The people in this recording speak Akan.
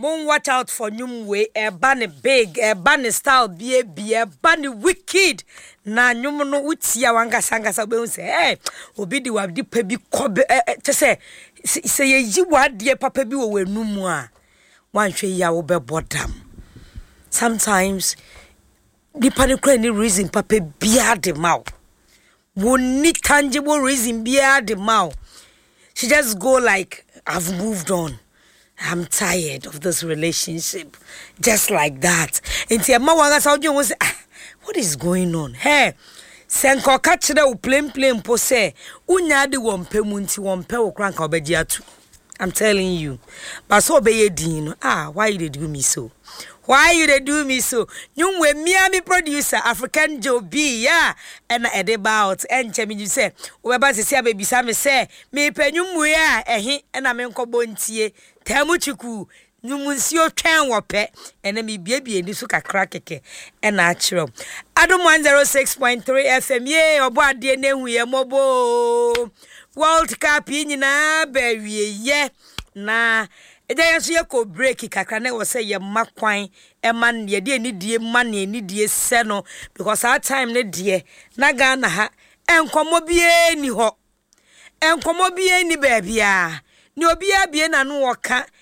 Mon watch out for nyum way e ban big e ban style be e ban wicked na nyum no utia wanga sanga sa be say obi di wa di pa bi kobe te say ye yi wade papa bi wo wanum a wanhwe ya wo be bodam sometimes the panic reason papa bia de maw woni tangible reason bia de maw she just go like I've moved on. I'm tired of this relationship. Just like that. And see, what is going on? Hey, Senko catcher will plain pose. Unya de wompe munti wompe o crank obejiatu. I'm telling you. But so be dino. Why you do me so? Why you do me so? You we me producer African Joe B, yeah, and about and chemi you say, we about to say baby Sam say, me penyum we and I mean bontie, temuchuku, numuncio twan wope, and me baby and this crackeke and natural. Adam 106.3 FM, ye, or boy dear name we are mobile. World Cup in na baby, yeah, na. Eja ye ko break kakra na wo say ye makwan e man ye de ni die man ye ni die se no because our time ne die na Ghana ha enkomo bie ni ho enkomo bie ni ba bia ni obi abie na no woka